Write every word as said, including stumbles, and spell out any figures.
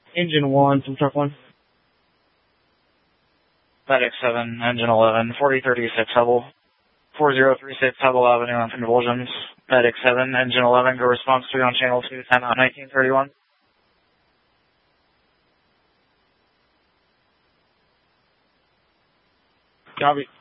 Engine one from truck one. Medic seven, engine eleven, forty thirty-six Hubble. four zero three six Hubble Avenue on convulsions. Medic seven, engine eleven, go response three on channel two, ten on nineteen thirty-one. Copy.